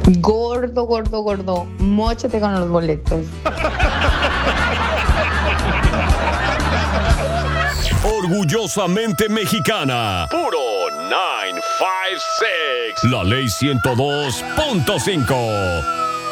Gordo, gordo, gordo. Móchate con los boletos. Orgullosamente mexicana. Puro 956. La ley 102.5.